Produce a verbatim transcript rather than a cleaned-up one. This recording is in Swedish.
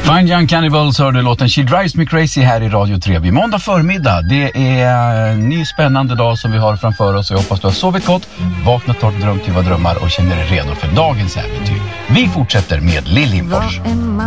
Fine Young Cannibals hörde låten She Drives Me Crazy här i Radio tre. Vi måndag förmiddag. Det är en ny spännande dag som vi har framför oss. Jag hoppas du har sovit gott, vaknat torrt, drömt till vad drömmar och känner dig redo för dagens äventyr. Vi fortsätter med Lill Lindfors.